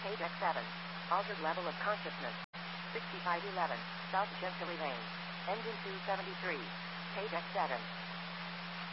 Page X7. Altered level of consciousness. 6511. South Chantilly Lane. Engine 273. Page X7.